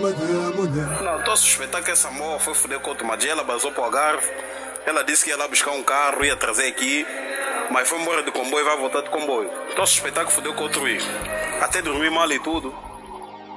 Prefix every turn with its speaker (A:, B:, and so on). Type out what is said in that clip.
A: Não, estou a suspeitar que essa moça foi foder com o Tomadinha, ela basou para o Algarve. Ela disse que ia lá buscar um carro, ia trazer aqui, mas foi embora de comboio e vai voltar de comboio. Estou a suspeitar que fodeu com outro ir. Até dormir mal e tudo.